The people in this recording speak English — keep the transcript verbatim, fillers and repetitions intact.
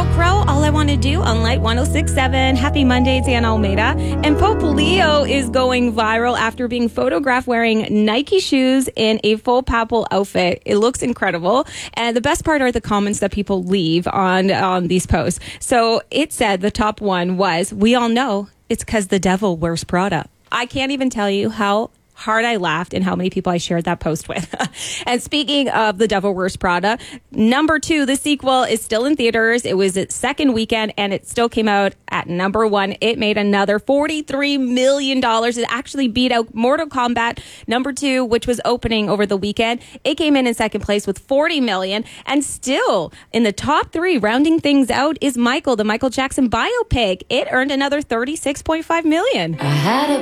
Sheryl Crow, All I Want to Do on Light one oh six point seven. Happy Monday, it's Anna Almeida. And Pope Leo is going viral after being photographed wearing Nike shoes in a full papal outfit. It looks incredible. And the best part are the comments that people leave on, on these posts. So it said the top one was, we all know it's because the devil wears Prada. I can't even tell you how hard I laughed and how many people I shared that post with. And speaking of The Devil Wears Prada, number two, the sequel is still in theaters. It was its second weekend and it still came out at number one. It made another forty-three million dollars. It actually beat out Mortal Kombat number two, which was opening over the weekend. It came in in second place with forty million dollars. And still in the top three, rounding things out, is Michael, the Michael Jackson biopic. It earned another thirty-six point five million dollars. I had a